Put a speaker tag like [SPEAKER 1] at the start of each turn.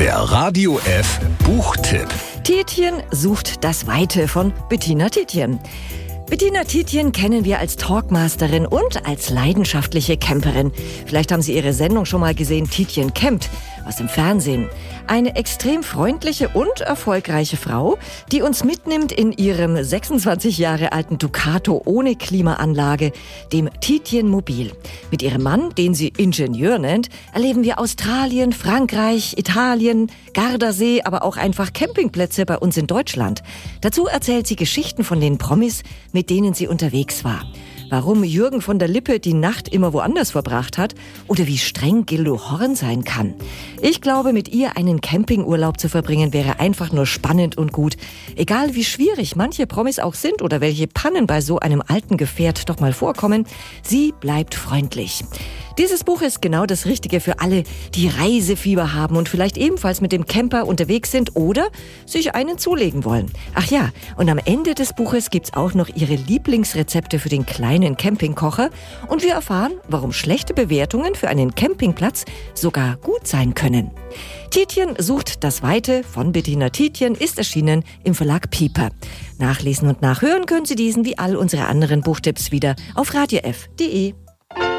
[SPEAKER 1] Der Radio F Buchtipp.
[SPEAKER 2] Tietjen sucht das Weite von Bettina Tietjen. Bettina Tietjen kennen wir als Talkmasterin und als leidenschaftliche Camperin. Vielleicht haben Sie Ihre Sendung schon mal gesehen, Tietjen campt, aus dem Fernsehen. Eine extrem freundliche und erfolgreiche Frau, die uns mitnimmt in ihrem 26 Jahre alten Ducato ohne Klimaanlage, dem Tietjen Mobil. Mit ihrem Mann, den sie Ingenieur nennt, erleben wir Australien, Frankreich, Italien, Gardasee, aber auch einfach Campingplätze bei uns in Deutschland. Dazu erzählt sie Geschichten von den Promis, mit denen sie unterwegs war. Warum Jürgen von der Lippe die Nacht immer woanders verbracht hat oder wie streng Gildo Horn sein kann. Ich glaube, mit ihr einen Campingurlaub zu verbringen, wäre einfach nur spannend und gut. Egal wie schwierig manche Promis auch sind oder welche Pannen bei so einem alten Gefährt doch mal vorkommen, sie bleibt freundlich. Dieses Buch ist genau das Richtige für alle, die Reisefieber haben und vielleicht ebenfalls mit dem Camper unterwegs sind oder sich einen zulegen wollen. Ach ja, und am Ende des Buches gibt's auch noch ihre Lieblingsrezepte für den kleinen Campingkocher und wir erfahren, warum schlechte Bewertungen für einen Campingplatz sogar gut sein können. Tietjen sucht das Weite von Bettina Tietjen ist erschienen im Verlag Piper. Nachlesen und nachhören können Sie diesen wie all unsere anderen Buchtipps wieder auf radiof.de.